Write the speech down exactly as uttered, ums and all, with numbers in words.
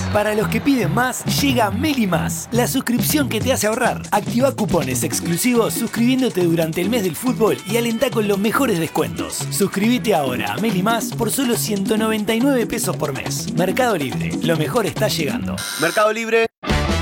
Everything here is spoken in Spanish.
Para los que piden más, llega Meli Más, la suscripción que te hace ahorrar. Activa cupones exclusivos suscribiéndote durante el mes del fútbol y alentá con los mejores descuentos. Suscríbete ahora a Meli Más por solo ciento noventa y nueve pesos por mes. Mercado Libre, lo mejor está llegando. Mercado Libre.